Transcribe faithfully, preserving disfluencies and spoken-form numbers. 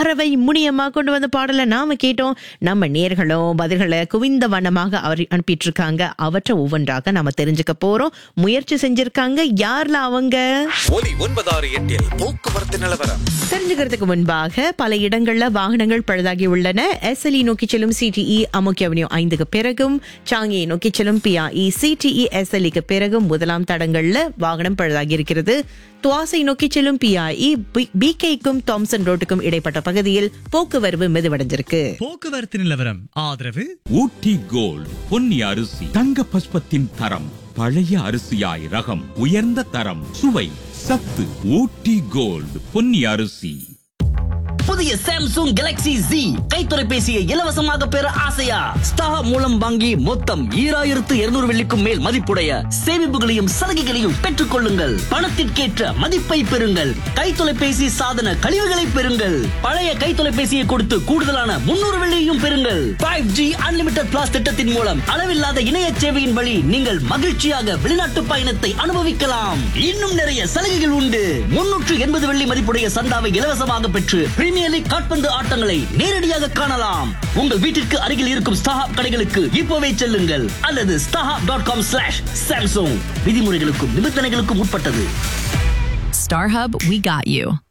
பறவை முனியமா கொண்டு வந்த பாடலை நாம கேட்டோம். நம்ம நேர்களும் பதில்களை குவிந்த வண்ணமாக அவர் அனுப்பிட்டு இருக்காங்க. அவற்றை ஒவ்வொன்றாக நாம தெரிஞ்சுக்க போறோம். முயற்சி செஞ்சிருக்காங்க. யார்ல அவங்க? ஒலி ஒன்பதாறு எட்டில் போக்குவரத்து நிலவரம் தெரிஞ்சுக்கிறதுக்கு முன்பாக பல இடங்கள்ல வாகனங்கள் பழுதாகி உள்ளன. எஸ்எல்இ நோக்கி செல்லும் சிடிஇ அமுக்கி அவென்யூ ஐந்துக்கு பிறகும், சாங்கியை நோக்கி செல்லும் பிஆஇ சிடிஇ எஸ்எல்இக்கு பிறகும் முதலாம் தடங்கள்ல வாகனம் பழுதாகி இருக்கிறது. துவாசை நோக்கி செல்லும் பிஆஇ பிகேக்கும் தாம்சன் ரோட்டுக்கும் இடைப்பட்ட பகுதியில் போக்குவரவு மெதுவடைஞ்சிருக்கு. போக்குவரத்து நிலவரம் ஆதரவு ஊட்டி கோல்ட் பொன்னி அரிசி தங்க பஸ்பத்தின் தரம், பழைய அரிசியாய் ரகம், உயர்ந்த தரம், சுவை, சத்து. ஊட்டி கோல்ட் பொன்னி அரிசி. புதிய சாம்சங் கேலக்ஸி Z கைத்தொலைபேசியை இலவசமாக பெற ஆசையா? ஸ்டார் மூலம் வாங்கி மொத்தம் ஈராயிரத்து இருநூறு வெள்ளிக்கும் மேல் மதிப்புடைய சேமிப்புகளையும் சலுகைகளையும் பெற்றுக் கொள்ளுங்கள். பணத்திற்கேற்ற மதிப்பை பெறுங்கள். கைத்தொலைபேசி சாதன கழிவுகளை பெறுங்கள். பழைய கைத்தொலைபேசியை கொடுத்து கூடுதலான முன்னூறு வெள்ளியையும் பெறுங்கள். ஃபைவ் ஜி அன்லிமிட்டட் பிளாஸ் திட்டத்தின் மூலம் அளவில்லாத இணைய சேவையின் வழி நீங்கள் மகிழ்ச்சியாக வெளிநாட்டு பயணத்தை அனுபவிக்கலாம். இன்னும் நிறைய சலுகைகள் உண்டு. முன்னூற்று எண்பது வெள்ளி மதிப்புடைய சந்தாவை இலவசமாக பெற்று பிரீமியர் லீக் கால்பந்து ஆட்டங்களை நேரடியாக காணலாம். உங்கள் வீட்டிற்கு அருகில் இருக்கும் ஸ்டாஹாப் கடைகளுக்கு இப்போவே செல்லுங்கள் அல்லது StarHub dot com slash Samsung. விதிமுறைகளுக்கும் நிபந்தனைகளுக்கும் உட்பட்டது. StarHub, we got you.